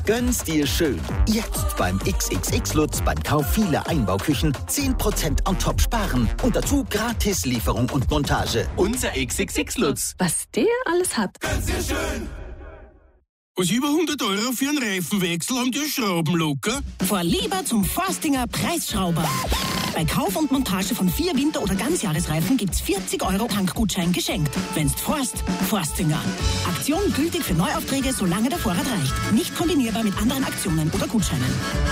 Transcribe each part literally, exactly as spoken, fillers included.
Gönn's dir schön. Jetzt beim X X X Lutz beim Kauf vieler Einbauküchen zehn Prozent on top sparen und dazu gratis Lieferung und Montage. Unser X X X Lutz. Was der alles hat. Gönn's dir schön. Was über hundert Euro für einen Reifenwechsel haben die Schrauben locker? Fahr lieber zum Forstinger Preisschrauber. Bei Kauf und Montage von vier Winter- oder Ganzjahresreifen gibt's vierzig Euro Tankgutschein geschenkt. Wenn's Forst, Forstinger. Aktion gültig für Neuaufträge, solange der Vorrat reicht. Nicht kombinierbar mit anderen Aktionen oder Gutscheinen.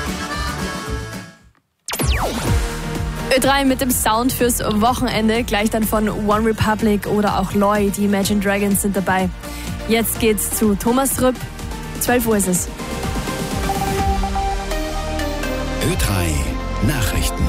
Ö drei mit dem Sound fürs Wochenende, gleich dann von One Republic oder auch Loy, die Imagine Dragons sind dabei. Jetzt geht's zu Thomas Rüpp. zwölf Uhr ist es. Ö drei Nachrichten.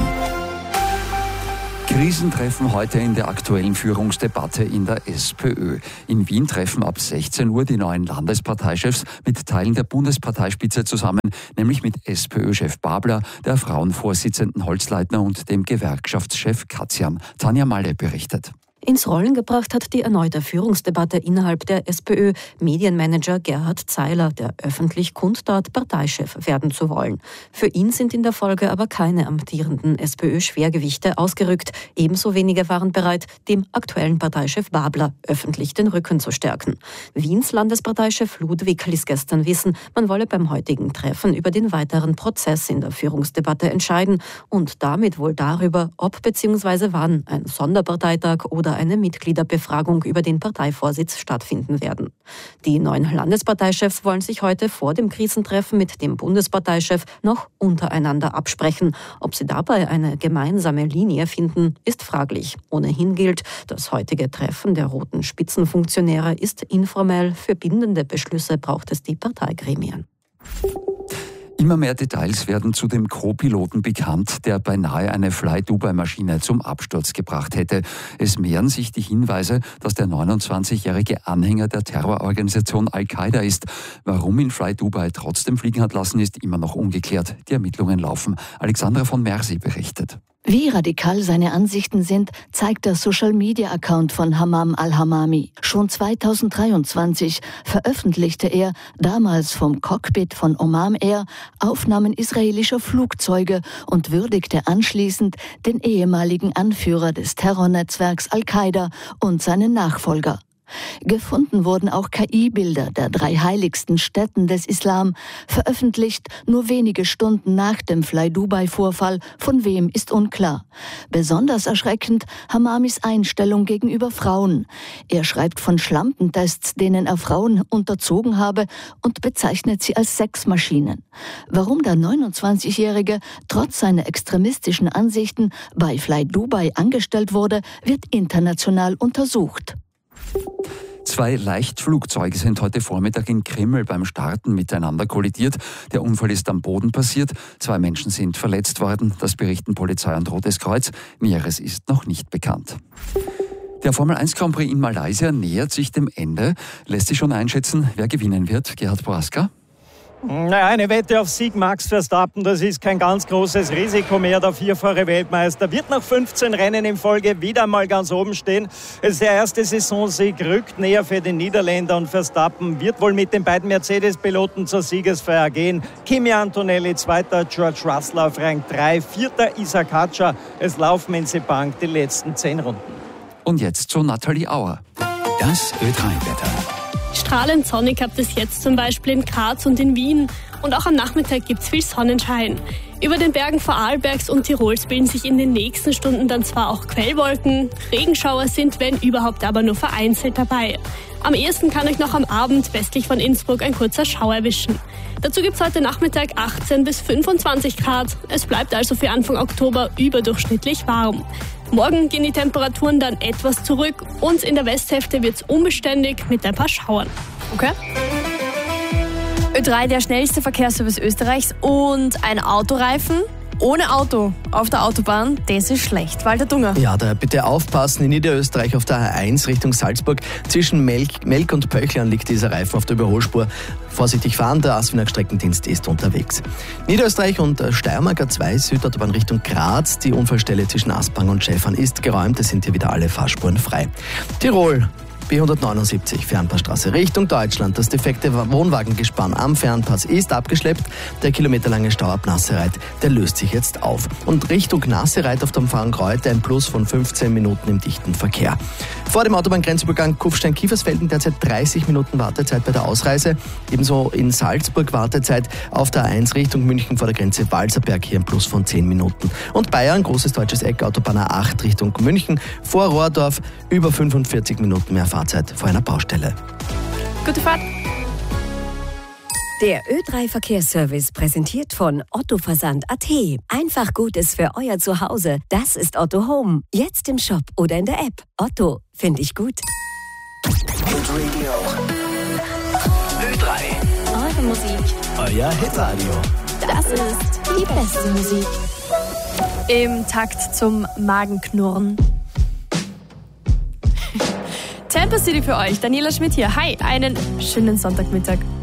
Krisentreffen heute in der aktuellen Führungsdebatte in der SPÖ. In Wien treffen ab sechzehn Uhr die neuen Landesparteichefs mit Teilen der Bundesparteispitze zusammen, nämlich mit SPÖ-Chef Babler, der Frauenvorsitzenden Holzleitner und dem Gewerkschaftschef Katzian. Tanja Malle berichtet. Ins Rollen gebracht hat die erneute Führungsdebatte innerhalb der SPÖ Medienmanager Gerhard Zeiler, der öffentlich kundtat, Parteichef werden zu wollen. Für ihn sind in der Folge aber keine amtierenden SPÖ-Schwergewichte ausgerückt. Ebenso wenige waren bereit, dem aktuellen Parteichef Babler öffentlich den Rücken zu stärken. Wiens Landesparteichef Ludwig ließ gestern wissen, man wolle beim heutigen Treffen über den weiteren Prozess in der Führungsdebatte entscheiden und damit wohl darüber, ob bzw. wann ein Sonderparteitag oder eine Mitgliederbefragung über den Parteivorsitz stattfinden werden. Die neuen Landesparteichefs wollen sich heute vor dem Krisentreffen mit dem Bundesparteichef noch untereinander absprechen. Ob sie dabei eine gemeinsame Linie finden, ist fraglich. Ohnehin gilt, das heutige Treffen der roten Spitzenfunktionäre ist informell. Für bindende Beschlüsse braucht es die Parteigremien. Immer mehr Details werden zu dem Co-Piloten bekannt, der beinahe eine Fly-Dubai-Maschine zum Absturz gebracht hätte. Es mehren sich die Hinweise, dass der neunundzwanzigjährige Anhänger der Terrororganisation Al-Qaida ist. Warum ihn Fly-Dubai trotzdem fliegen hat lassen, ist immer noch ungeklärt. Die Ermittlungen laufen. Alexandra von Mersi berichtet. Wie radikal seine Ansichten sind, zeigt der Social-Media-Account von Hammam al-Hammami. Schon zweitausenddreiundzwanzig veröffentlichte er, damals vom Cockpit von Oman Air, Aufnahmen israelischer Flugzeuge und würdigte anschließend den ehemaligen Anführer des Terrornetzwerks Al-Qaida und seinen Nachfolger. Gefunden wurden auch K I-Bilder der drei heiligsten Stätten des Islam, veröffentlicht nur wenige Stunden nach dem Fly-Dubai-Vorfall, von wem ist unklar. Besonders erschreckend Hammamis Einstellung gegenüber Frauen. Er schreibt von Schlampentests, denen er Frauen unterzogen habe und bezeichnet sie als Sexmaschinen. Warum der neunundzwanzigjährige trotz seiner extremistischen Ansichten bei Fly-Dubai angestellt wurde, wird international untersucht. Zwei Leichtflugzeuge sind heute Vormittag in Krimml beim Starten miteinander kollidiert. Der Unfall ist am Boden passiert. Zwei Menschen sind verletzt worden. Das berichten Polizei und Rotes Kreuz. Näheres ist noch nicht bekannt. Der Formel eins Grand Prix in Malaysia nähert sich dem Ende. Lässt sich schon einschätzen, wer gewinnen wird? Gerhard Boaska? Naja, eine Wette auf Sieg Max Verstappen, das ist kein ganz großes Risiko mehr. Der vierfache Weltmeister wird nach fünfzehn Rennen in Folge wieder mal ganz oben stehen. Es ist der erste Saisonsieg, rückt näher für den Niederländer und Verstappen wird wohl mit den beiden Mercedes-Piloten zur Siegesfeier gehen. Kimi Antonelli, zweiter, George Russell auf Rang drei, vierter Isaac Hatscher. Es laufen in Sepang die letzten zehn Runden. Und jetzt zu Nathalie Auer. Das Ö drei Wetter. Strahlend sonnig habt es jetzt zum Beispiel in Graz und in Wien. Und auch am Nachmittag gibt es viel Sonnenschein. Über den Bergen Vorarlbergs und Tirols bilden sich in den nächsten Stunden dann zwar auch Quellwolken. Regenschauer sind, wenn überhaupt, aber nur vereinzelt dabei. Am ehesten kann euch noch am Abend westlich von Innsbruck ein kurzer Schauer erwischen. Dazu gibt es heute Nachmittag achtzehn bis fünfundzwanzig Grad. Es bleibt also für Anfang Oktober überdurchschnittlich warm. Morgen gehen die Temperaturen dann etwas zurück und in der Westhälfte wird es unbeständig mit ein paar Schauern. Okay. Ö drei, der schnellste Verkehrsservice Österreichs und ein Autoreifen ohne Auto auf der Autobahn, das ist schlecht. Walter Dunger. Ja, da bitte aufpassen. In Niederösterreich auf der A eins Richtung Salzburg. Zwischen Melk, Melk und Pöchlern liegt dieser Reifen auf der Überholspur. Vorsichtig fahren, der Asfinag Streckendienst ist unterwegs. Niederösterreich und Steiermark A zwei Südautobahn Richtung Graz. Die Unfallstelle zwischen Aspang und Schäfern ist geräumt. Es sind hier wieder alle Fahrspuren frei. Tirol. B hundertneunundsiebzig Fernpassstraße Richtung Deutschland. Das defekte Wohnwagengespann am Fernpass ist abgeschleppt. Der kilometerlange Stau ab Nassereit, der löst sich jetzt auf. Und Richtung Nassereit auf der Umfahrung Reute ein Plus von fünfzehn Minuten im dichten Verkehr. Vor dem Autobahngrenzübergang Kufstein-Kiefersfelden derzeit dreißig Minuten Wartezeit bei der Ausreise. Ebenso in Salzburg Wartezeit auf der A eins Richtung München vor der Grenze Walserberg, hier ein Plus von zehn Minuten. Und Bayern, großes deutsches Eck, Autobahn A acht Richtung München vor Rohrdorf, über fünfundvierzig Minuten mehr Fahrzeit vor einer Baustelle. Gute Fahrt! Der Ö drei Verkehrsservice präsentiert von Otto Versand Punkt A T. Einfach Gutes für euer Zuhause. Das ist Otto Home. Jetzt im Shop oder in der App. Otto, finde ich gut. Hitradio. Ö drei. Eure Musik. Euer Hitradio. Das ist die beste Musik. Im Takt zum Magenknurren. Tempo City für euch. Daniela Schmidt hier. Hi, einen schönen Sonntagmittag.